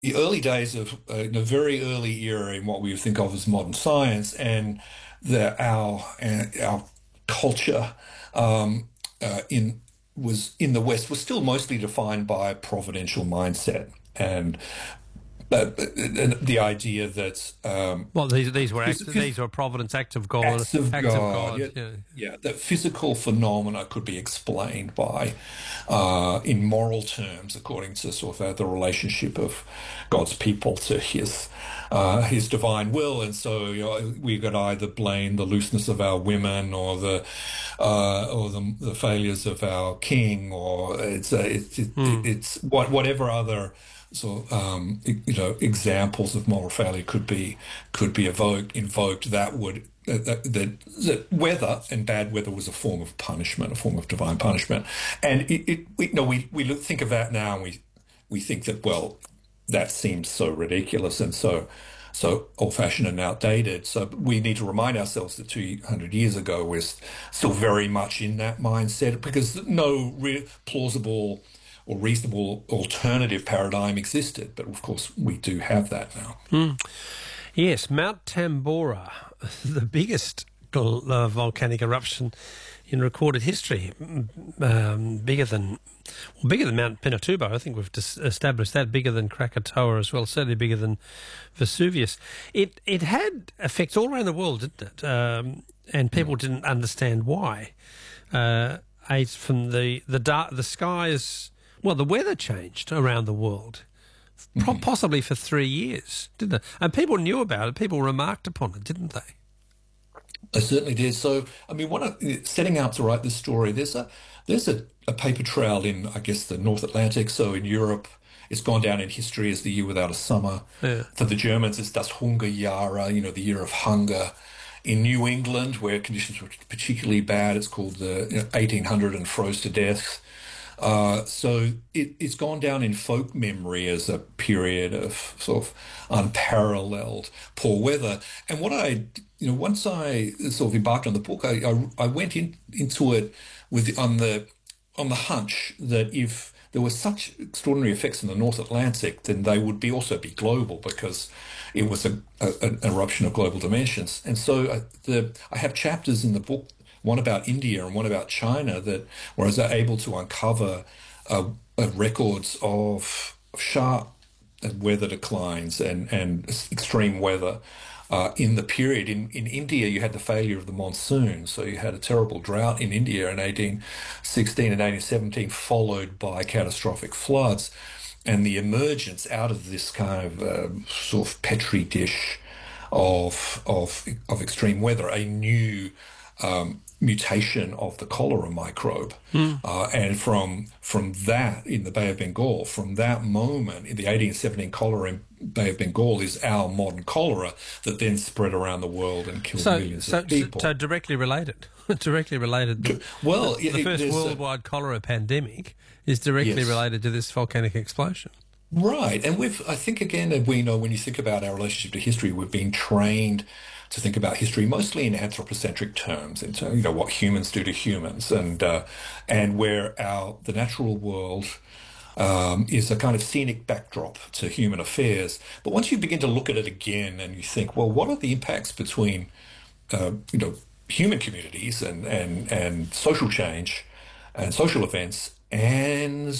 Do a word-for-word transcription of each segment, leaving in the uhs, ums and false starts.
the early days of uh, in a very early era in what we think of as modern science, and the our uh, our culture um, uh, in was in the West was still mostly defined by a providential mindset and uh, the idea that um, Well, these these were phys- acts, phys- these were providence, acts of God, acts of acts of God, God. yeah, Yeah. yeah, that physical phenomena could be explained by, uh, in moral terms, according to sort of uh, the relationship of God's people to His uh, His divine will, and so you know, we could either blame the looseness of our women or the uh, or the, the failures of our king, or it's uh, it, it, Hmm. it's what whatever other so, um, you know, examples of moral failure could be could be evoked, invoked that would uh, that, that that weather and bad weather was a form of punishment, a form of divine punishment, and it, it we, you know, we we look, think of that now, and we we think that well, that seems so ridiculous and so so old-fashioned and outdated. So we need to remind ourselves that two hundred years ago we're still very much in that mindset because no re- plausible or reasonable alternative paradigm existed. But of course, we do have that now. Hmm. Yes, Mount Tambora, the biggest uh, volcanic eruption in recorded history, um, bigger than well, bigger than Mount Pinatubo. I think we've dis- established that. Bigger than Krakatoa as well. Certainly bigger than Vesuvius. It it had effects all around the world, didn't it? Um, and people mm. didn't understand why. Uh, aids from the the dark, the skies. Well, the weather changed around the world, mm-hmm. possibly for three years, didn't it? And people knew about it. People remarked upon it, didn't they? They certainly did. So, I mean, what I, setting out to write this story, there's a there's a, a paper trail in, I guess, the North Atlantic. So in Europe, it's gone down in history as the year without a summer. Yeah. For the Germans, it's Das Hungerjahre, you know, the year of hunger. In New England, where conditions were particularly bad, it's called the you know, eighteen hundred and froze to death. Uh, so it, it's gone down in folk memory as a period of sort of unparalleled poor weather. And what I, you know, once I sort of embarked on the book, I, I, I went in, into it with on the on the hunch that if there were such extraordinary effects in the North Atlantic, then they would be also be global because it was a, a, an eruption of global dimensions. And so I, the I have chapters in the book, one about India and one about China, that where I was able to uncover uh, uh, records of sharp weather declines and, and extreme weather uh, in the period. In, in India, you had the failure of the monsoon, so you had a terrible drought in India in eighteen sixteen and eighteen seventeen, followed by catastrophic floods, and the emergence out of this kind of uh, sort of petri dish of of of extreme weather, a new um, mutation of the cholera microbe. Mm. Uh, and from from that, in the Bay of Bengal, from that moment, in the eighteen seventeen cholera in Bay of Bengal is our modern cholera that then spread around the world and killed so, millions so, of people. So directly related. directly related. The, well, the, the it, first worldwide a, cholera pandemic is directly yes. related to this volcanic explosion. Right. And we've, I think, again, we know when you think about our relationship to history, we've been trained to think about history mostly in anthropocentric terms, in terms, you know, what humans do to humans, and uh, and where our the natural world um, is a kind of scenic backdrop to human affairs. But once you begin to look at it again, and you think, well, what are the impacts between, uh, you know, human communities and and and social change and social events and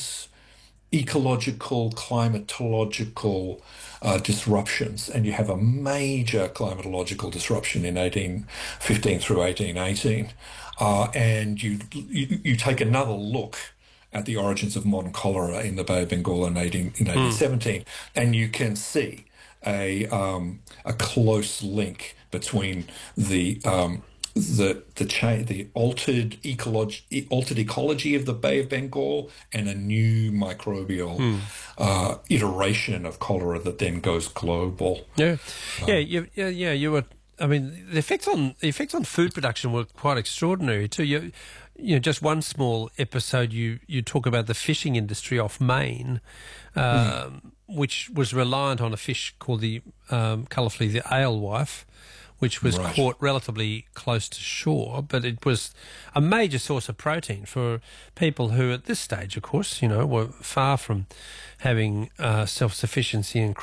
ecological, climatological uh, disruptions, and you have a major climatological disruption in eighteen fifteen through eighteen eighteen, uh, and you, you you take another look at the origins of modern cholera in the Bay of Bengal in eighteen in eighteen seventeen, mm. and you can see a um, a close link between the um, the the cha- the altered ecology altered ecology of the Bay of Bengal and a new microbial hmm. uh, iteration of cholera that then goes global. Yeah, um, yeah, you, yeah, yeah. You were. I mean, the effects on the effects on food production were quite extraordinary too. You, you know, just one small episode. You you talk about the fishing industry off Maine, um, mm. which was reliant on a fish called the um, colourfully the alewife, which was Right. caught relatively close to shore, but it was a major source of protein for people who, at this stage, of course, you know, were far from having uh, self-sufficiency in